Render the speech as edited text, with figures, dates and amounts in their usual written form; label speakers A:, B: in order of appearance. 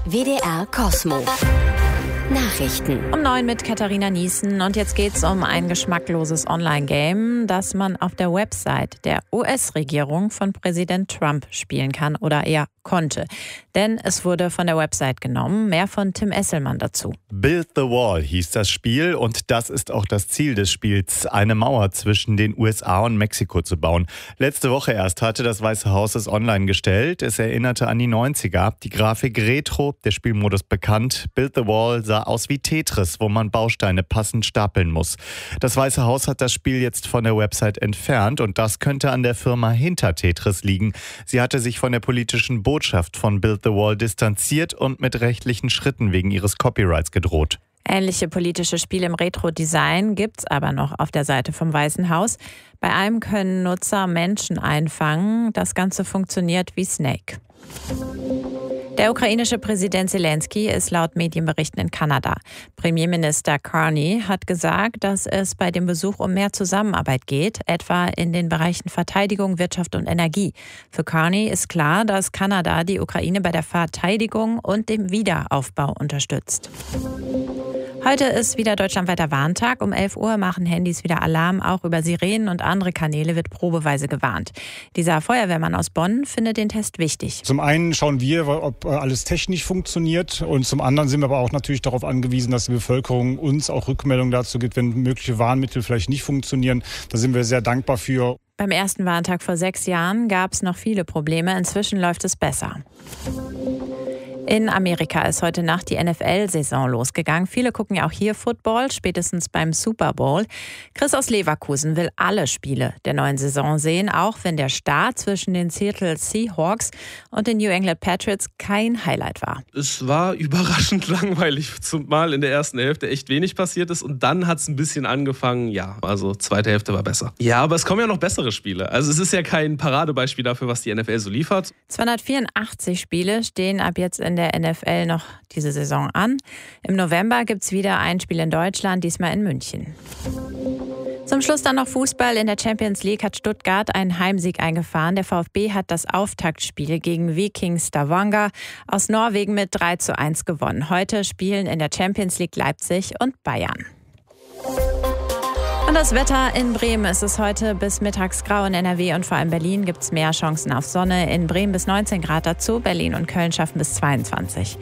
A: WDR Kosmo. Nachrichten.
B: Um 9 mit Katharina Niesen. Und jetzt geht's um ein geschmackloses Online-Game, das man auf der Website der US-Regierung von Präsident Trump spielen kann oder eher konnte. Denn es wurde von der Website genommen. Mehr von Tim Esselmann dazu.
C: Build the Wall hieß das Spiel und das ist auch das Ziel des Spiels, eine Mauer zwischen den USA und Mexiko zu bauen. Letzte Woche erst hatte das Weiße Haus es online gestellt. Es erinnerte an die 90er. Die Grafik retro, der Spielmodus bekannt. Build the Wall sah aus wie Tetris, wo man Bausteine passend stapeln muss. Das Weiße Haus hat das Spiel jetzt von der Website entfernt und das könnte an der Firma hinter Tetris liegen. Sie hatte sich von der politischen Botschaft von Build the Wall distanziert und mit rechtlichen Schritten wegen ihres Copyrights gedroht.
B: Ähnliche politische Spiele im Retro-Design gibt's aber noch auf der Seite vom Weißen Haus. Bei einem können Nutzer Menschen einfangen. Das Ganze funktioniert wie Snake. Der ukrainische Präsident Zelensky ist laut Medienberichten in Kanada. Premierminister Carney hat gesagt, dass es bei dem Besuch um mehr Zusammenarbeit geht, etwa in den Bereichen Verteidigung, Wirtschaft und Energie. Für Carney ist klar, dass Kanada die Ukraine bei der Verteidigung und dem Wiederaufbau unterstützt. Heute ist wieder deutschlandweiter Warntag. Um 11 Uhr machen Handys wieder Alarm. Auch über Sirenen und andere Kanäle wird probeweise gewarnt. Dieser Feuerwehrmann aus Bonn findet den Test wichtig.
D: Zum einen schauen wir, ob alles technisch funktioniert. Und zum anderen sind wir aber auch natürlich darauf angewiesen, dass die Bevölkerung uns auch Rückmeldungen dazu gibt, wenn mögliche Warnmittel vielleicht nicht funktionieren. Da sind wir sehr dankbar für.
B: Beim ersten Warntag vor 6 Jahren gab es noch viele Probleme. Inzwischen läuft es besser. In Amerika ist heute Nacht die NFL-Saison losgegangen. Viele gucken ja auch hier Football, spätestens beim Super Bowl. Chris aus Leverkusen will alle Spiele der neuen Saison sehen, auch wenn der Start zwischen den Seattle Seahawks und den New England Patriots kein Highlight war.
E: Es war überraschend langweilig, zumal in der ersten Hälfte echt wenig passiert ist. Und dann hat es ein bisschen angefangen, also zweite Hälfte war besser. Ja, aber es kommen ja noch bessere Spiele. Also es ist ja kein Paradebeispiel dafür, was die NFL so liefert.
B: 284 Spiele stehen ab jetzt in der NFL noch diese Saison an. Im November gibt es wieder ein Spiel in Deutschland, diesmal in München. Zum Schluss dann noch Fußball. In der Champions League hat Stuttgart einen Heimsieg eingefahren. Der VfB hat das Auftaktspiel gegen Viking Stavanger aus Norwegen mit 3:1 gewonnen. Heute spielen in der Champions League Leipzig und Bayern. Und das Wetter in Bremen ist es heute bis mittags grau. In NRW und vor allem Berlin gibt es mehr Chancen auf Sonne. In Bremen bis 19 Grad dazu. Berlin und Köln schaffen bis 22.